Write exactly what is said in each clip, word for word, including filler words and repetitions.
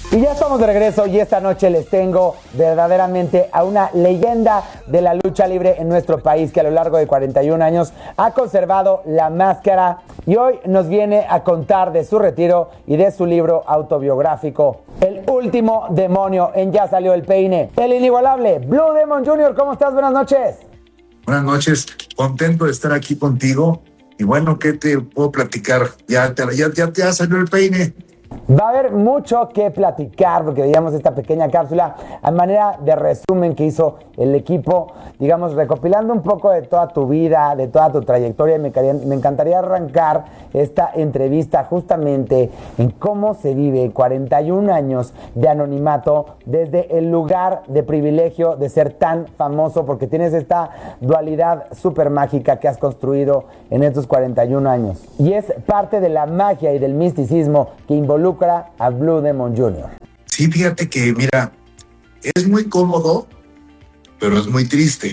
Y ya estamos de regreso y esta noche les tengo verdaderamente a una leyenda de la lucha libre en nuestro país que a lo largo de cuarenta y un años ha conservado la máscara y hoy nos viene a contar de su retiro y de su libro autobiográfico, El último demonio en Ya salió el peine. El inigualable Blue Demon junior, ¿cómo estás? Buenas noches. Buenas noches, contento de estar aquí contigo. Y bueno, ¿qué te puedo platicar? Ya te, ya, ya te ha salido el peine. Va a haber mucho que platicar porque veíamos esta pequeña cápsula a manera de resumen que hizo el equipo, digamos, recopilando un poco de toda tu vida, de toda tu trayectoria. Y me, me encantaría arrancar esta entrevista justamente en cómo se vive cuarenta y un años de anonimato desde el lugar de privilegio de ser tan famoso, porque tienes esta dualidad súper mágica que has construido en estos cuarenta y un años. Y es parte de la magia y del misticismo que involucra a Blue Demon junior Sí, fíjate que, mira, es muy cómodo, pero es muy triste.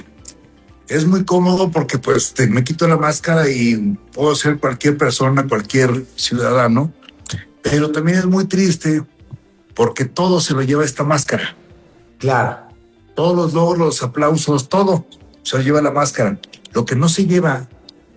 Es muy cómodo porque pues te, me quito la máscara y puedo ser cualquier persona, cualquier ciudadano, pero también es muy triste porque todo se lo lleva esta máscara. Claro. Todos los logros, los aplausos, todo se lo lleva la máscara. Lo que no se lleva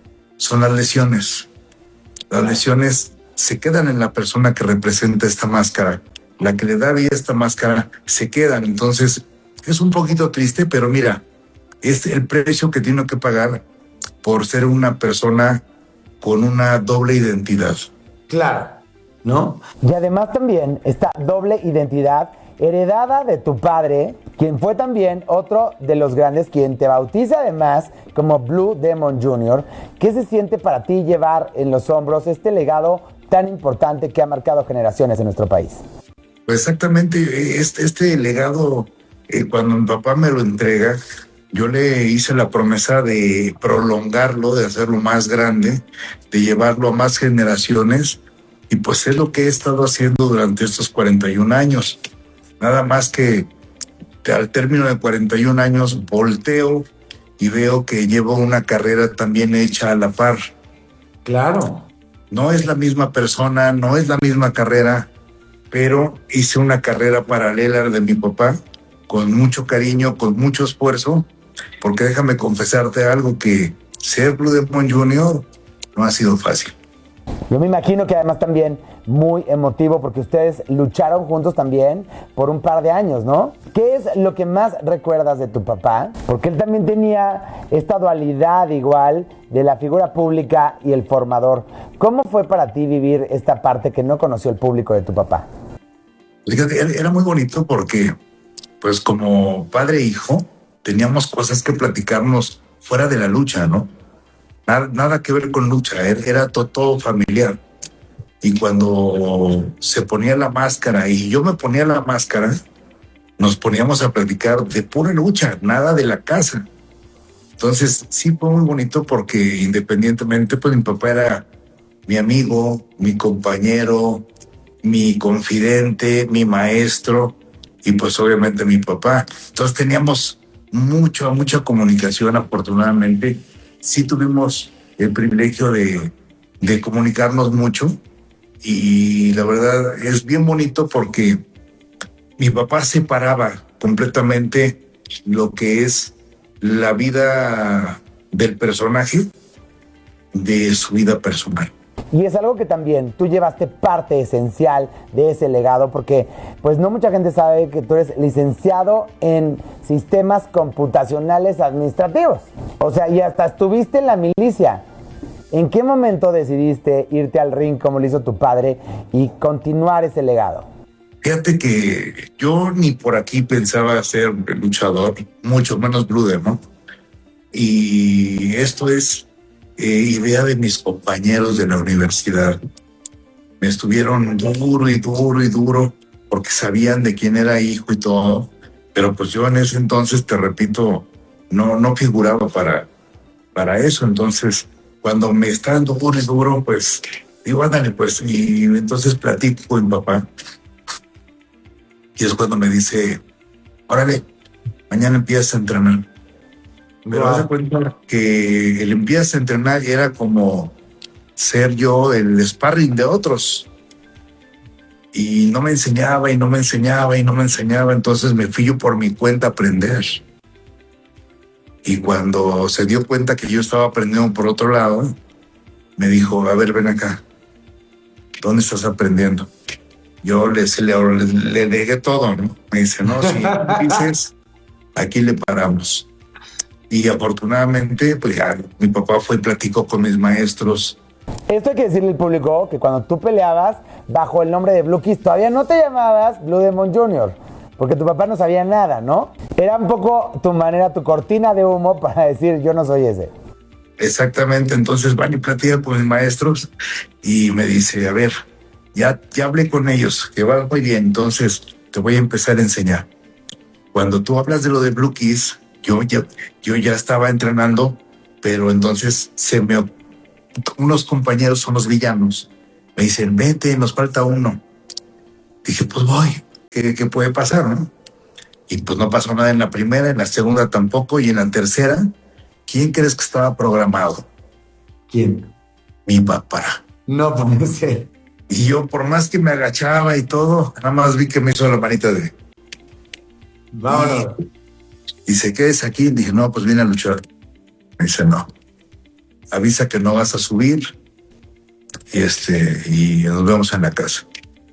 son las lesiones. Las lesiones se quedan en la persona que representa esta máscara. La que le da vida a esta máscara se quedan. Entonces, es un poquito triste, pero mira, es el precio que tiene que pagar por ser una persona con una doble identidad. Claro, ¿no? Y además también esta doble identidad heredada de tu padre, quien fue también otro de los grandes, quien te bautiza además como Blue Demon junior ¿Qué se siente para ti llevar en los hombros este legado tan importante que ha marcado generaciones en nuestro país? Pues exactamente, este, este legado, eh, cuando mi papá me lo entrega, yo le hice la promesa de prolongarlo, de hacerlo más grande, de llevarlo a más generaciones, y pues es lo que he estado haciendo durante estos cuarenta y un años. Nada más que al término de cuarenta y un años volteo y veo que llevo una carrera también hecha a la par. Claro. No es la misma persona, no es la misma carrera, pero hice una carrera paralela de mi papá, con mucho cariño, con mucho esfuerzo, porque déjame confesarte algo, que ser Blue Demon junior no ha sido fácil. Yo me imagino que además también muy emotivo porque ustedes lucharon juntos también por un par de años, ¿no? ¿Qué es lo que más recuerdas de tu papá? Porque él también tenía esta dualidad igual de la figura pública y el formador. ¿Cómo fue para ti vivir esta parte que no conoció el público de tu papá? Fíjate, era muy bonito porque, pues como padre e hijo, teníamos cosas que platicarnos fuera de la lucha, ¿no? Nada, nada que ver con lucha, era todo, todo familiar. Y cuando se ponía la máscara y yo me ponía la máscara, nos poníamos a platicar de pura lucha, nada de la casa. Entonces sí fue muy bonito porque independientemente, pues mi papá era mi amigo, mi compañero, mi confidente, mi maestro y pues obviamente mi papá. Entonces teníamos mucho, mucha comunicación, afortunadamente. Sí tuvimos el privilegio de, de comunicarnos mucho y la verdad es bien bonito porque mi papá separaba completamente lo que es la vida del personaje de su vida personal. Y es algo que también tú llevaste parte esencial de ese legado, porque pues no mucha gente sabe que tú eres licenciado en sistemas computacionales administrativos. O sea, y hasta estuviste en la milicia. ¿En qué momento decidiste irte al ring como lo hizo tu padre y continuar ese legado? Fíjate que yo ni por aquí pensaba ser luchador, mucho menos Blue Demon. Y esto es eh, idea de mis compañeros de la universidad. Me estuvieron duro y duro y duro porque sabían de quién era hijo y todo. Pero pues yo en ese entonces, te repito, no, no figuraba para, para eso. Entonces, cuando me estaban duro y duro, pues digo, ándale, pues. Y entonces platico con mi papá. Y es cuando me dice, órale, mañana empiezas a entrenar. Pero haz de cuenta que el empiezas a entrenar era como ser yo el sparring de otros. y no me enseñaba y no me enseñaba y no me enseñaba. Entonces me fui yo por mi cuenta a aprender. Y cuando se dio cuenta que yo estaba aprendiendo por otro lado, me dijo, a ver, ven acá, ¿dónde estás aprendiendo? Yo le, le, le negué todo, ¿no? Me dice, no, si dices, aquí le paramos. Y afortunadamente, pues ya mi papá fue y platicó con mis maestros. Esto hay que decirle al público que cuando tú peleabas bajo el nombre de Blue Kiss, todavía no te llamabas Blue Demon junior, porque tu papá no sabía nada, ¿no? Era un poco tu manera, tu cortina de humo para decir, yo no soy ese. Exactamente, entonces van y platican con mis maestros y me dice, a ver, ya, ya hablé con ellos, que va muy bien, entonces te voy a empezar a enseñar. Cuando tú hablas de lo de Blue Kiss, yo ya, yo ya estaba entrenando, pero entonces se me, unos compañeros son los villanos, me dicen, vente, nos falta uno. Dije, pues voy, ¿qué, qué puede pasar, no? Y pues no pasó nada en la primera, en la segunda tampoco, y en la tercera, ¿quién crees que estaba programado? ¿Quién? Mi papá. No puede ser. Y yo, por más que me agachaba y todo, nada más vi que me hizo la manita de... Vámonos. Y se quedes aquí. Y dije, no, pues viene a luchar. Me dice, no. Avisa que no vas a subir. Y este, y nos vemos en la casa.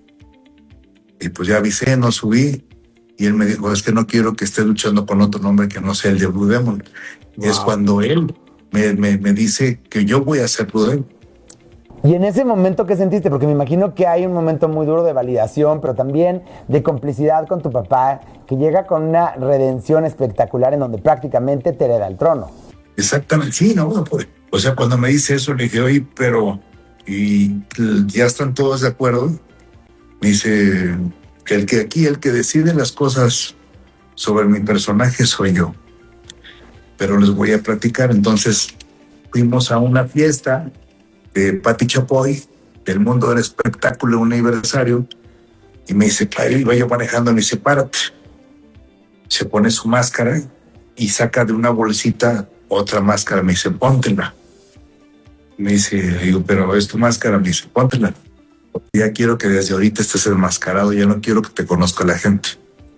Y pues ya avisé, no subí. Y él me dijo, es que no quiero que estés luchando con otro nombre que no sea el de Blue Demon. Wow. Y es cuando él me, me, me dice que yo voy a ser Blue Demon. Y en ese momento, ¿qué sentiste? Porque me imagino que hay un momento muy duro de validación, pero también de complicidad con tu papá, que llega con una redención espectacular en donde prácticamente te hereda el trono. Exactamente, sí, ¿no? Pues, o sea, cuando me dice eso, le dije, oye, pero ¿y ya están todos de acuerdo? Me dice, que el que aquí, el que decide las cosas sobre mi personaje soy yo. Pero les voy a platicar. Entonces, fuimos a una fiesta de Pati Chapoy, del mundo del espectáculo, un aniversario, y me dice, ahí iba yo manejando, me dice, párate. Se pone su máscara y saca de una bolsita otra máscara, me dice, póntela. Me dice, digo, pero es tu máscara, me dice, póntela. Ya quiero que desde ahorita estés enmascarado, ya no quiero que te conozca la gente.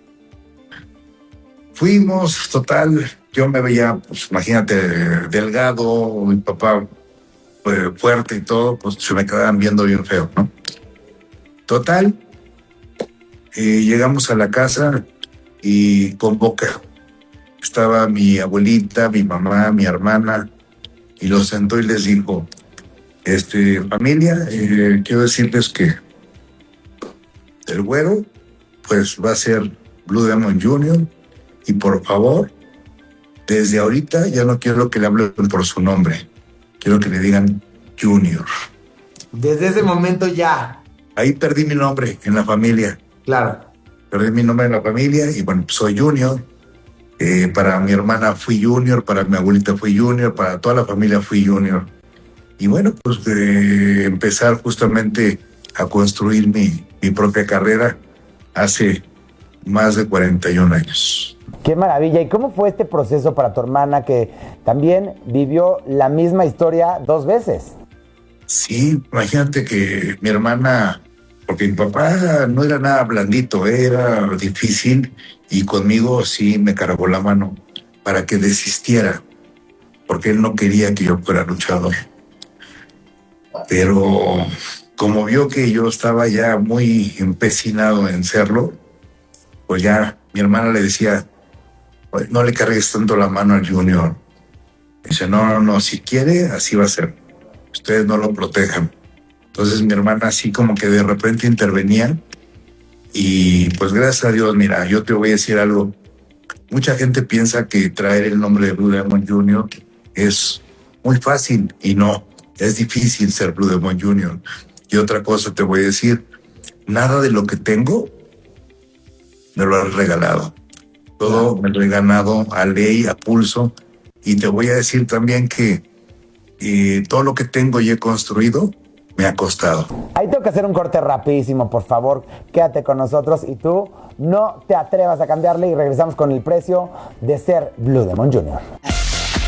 Fuimos, total, yo me veía, pues imagínate, delgado, mi papá fuerte y todo, pues se me quedaban viendo bien feo, ¿no? Total, eh, llegamos a la casa y convoca. Estaba mi abuelita, mi mamá, mi hermana, y los sentó y les dijo, este, familia, eh, quiero decirles que el güero, pues va a ser Blue Demon junior, y por favor, desde ahorita ya no quiero que le hablen por su nombre. Quiero que le digan Junior. Desde ese momento ya. Ahí perdí mi nombre en la familia. Claro. Perdí mi nombre en la familia y bueno, soy Junior. Eh, para mi hermana fui Junior, para mi abuelita fui Junior, para toda la familia fui Junior. Y bueno, pues de empezar justamente a construir mi, mi propia carrera hace más de cuarenta y un años. Qué maravilla. ¿Y cómo fue este proceso para tu hermana que también vivió la misma historia dos veces? Sí, imagínate que mi hermana, porque mi papá no era nada blandito, era difícil y conmigo sí me cargó la mano para que desistiera, porque él no quería que yo fuera luchador. Pero como vio que yo estaba ya muy empecinado en serlo, pues ya mi hermana le decía, no le cargues tanto la mano al Junior. Dice, no, no, no, si quiere, así va a ser. Ustedes no lo protejan. Entonces mi hermana así como que de repente intervenía y pues gracias a Dios, mira, yo te voy a decir algo. Mucha gente piensa que traer el nombre de Blue Demon junior es muy fácil y no, es difícil ser Blue Demon junior. Y otra cosa te voy a decir, nada de lo que tengo me lo han regalado. Todo me lo he ganado a ley, a pulso. Y te voy a decir también que eh, todo lo que tengo y he construido me ha costado. Ahí tengo que hacer un corte rapidísimo, por favor. Quédate con nosotros y tú no te atrevas a cambiarle y regresamos con el precio de ser Blue Demon junior